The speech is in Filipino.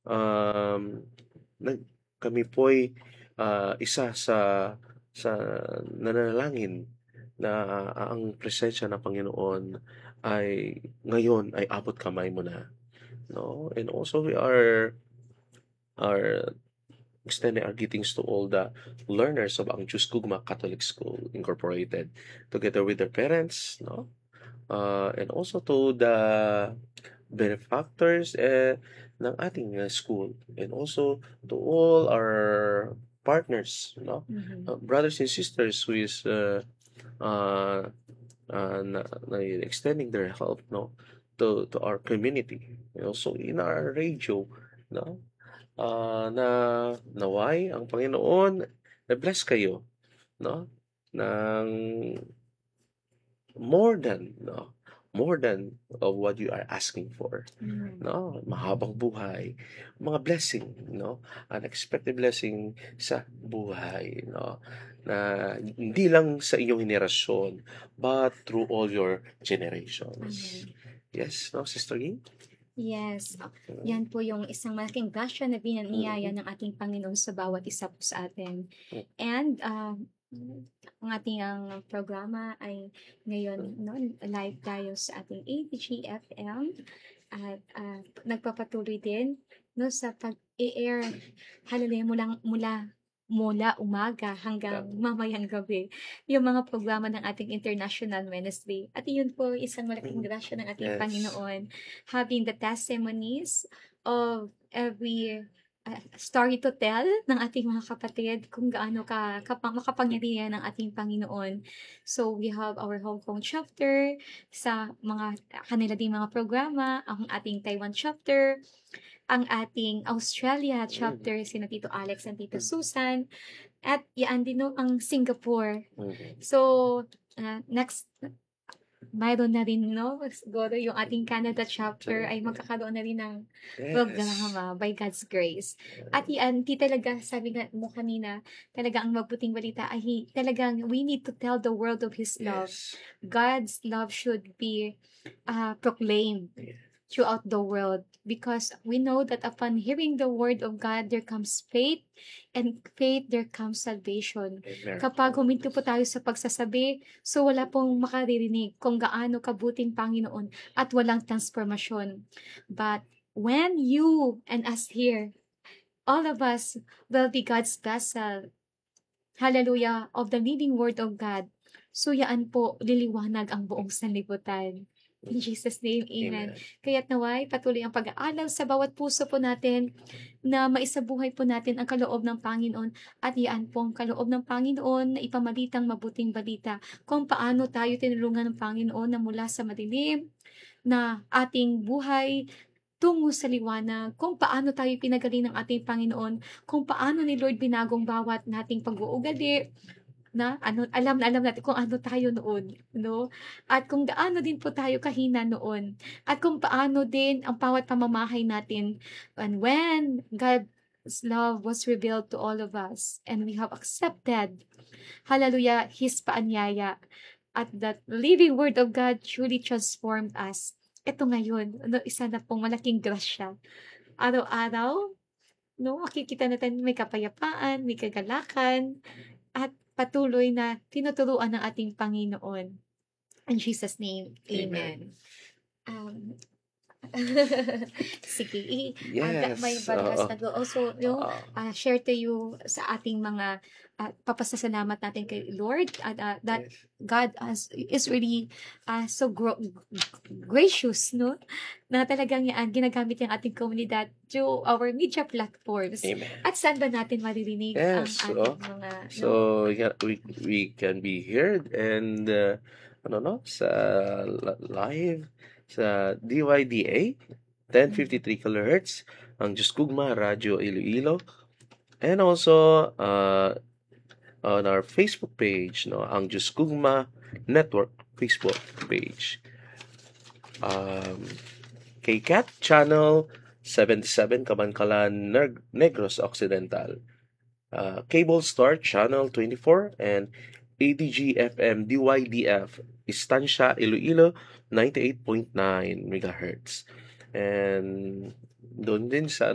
um, nag kami po'y, isa sa nananalangin na ang presensya ng Panginoon ay ngayon ay abot kamay mo na, 'no? And also we are extending our greetings to all the learners of Ang Diyos Gugma Catholic School Incorporated, together with their parents, no? And also to the benefactors ng ating school, and also to all our partners, no? Brothers and sisters who is uh, extending their help, no, to our community, and also in our radio, no, na naway ang Panginoon na-bless kayo, no, ng more than of what you are asking for, no, mahabang buhay, mga blessing, no, unexpected blessing sa buhay, no, na hindi lang sa inyong henerasyon but through all your generations. Yes, no, Sister Ging? Yes, yan po yung isang malaking grasya na binaniyaya ng ating Panginoon sa bawat isa po sa atin. And ang ating programa ay ngayon, no, live tayo sa ating ATG FM at nagpapatuloy din, no, sa pag-i-air hallelujah mula umaga hanggang mamayang gabi yung mga programa ng ating International Wednesday. At yun po isang malaking grasya ng ating Panginoon, having the testimonies of every story to tell ng ating mga kapatid kung gaano makapangyarihan ng ating Panginoon. So we have our Hong Kong chapter sa mga kanila ding mga programa, ang ating Taiwan chapter, ang ating Australia chapter, sina Tito Alex and Tito Susan, at yan din no, ang Singapore. So, next, mayroon na rin, no? Siguro yung ating Canada chapter ay magkakaroon na rin ng programa by God's grace. At yan, di talaga, sabi nga mo kanina, talaga ang mabuting balita ay talagang we need to tell the world of His love. God's love should be proclaimed throughout the world, because we know that upon hearing the word of God, there comes faith, and faith, there comes salvation. Amen. Kapag huminto po tayo sa pagsasabi, so wala pong makaririnig kung gaano kabuting Panginoon at walang transformasyon. But when you and us here, all of us will be God's vessel, hallelujah, of the living word of God, so yaan po liliwanag ang buong sanlibutan. In Jesus' name, amen. Kaya't naway, patuloy ang pag-aaral sa bawat puso po natin na maisabuhay po natin ang kaloob ng Panginoon, at iyan po ang kaloob ng Panginoon na ipamalitang mabuting balita kung paano tayo tinulungan ng Panginoon na mula sa madilim na ating buhay tungo sa liwanag, kung paano tayo pinagaling ng ating Panginoon, kung paano ni Lord binagong bawat nating pag-uugali, na alam natin kung ano tayo noon, no? At kung gaano din po tayo kahina noon, at kung paano din ang bawat pamamahay natin, and when God's love was revealed to all of us and we have accepted, hallelujah, His paanyaya, at that living word of God truly transformed us. Ito ngayon, isa na pong malaking grasya. Araw-araw, no, makikita natin may kapayapaan, may kagalakan, at patuloy na tinuturuan ng ating Panginoon. In Jesus' name, amen. Sige, may Brother Asnag also share to you sa ating mga papasasalamat natin kay Lord, that God is really so gracious, no? Na talagang ginagamit yung ating komunidad through our media platforms. Amen. At saan ba natin maririnig ang ating mga... So, we can be heard and sa live sa DYDA 1053 kHz, ang Diyos Gugma Radio Iloilo, and also on our Facebook page, no, ang Diyos Gugma Network Facebook page. KCAT Channel 77 Kabankalan Negros Occidental, Cable Star Channel 24, and ADG FM DYDF Estancia Iloilo 98.9 MHz. And doon din sa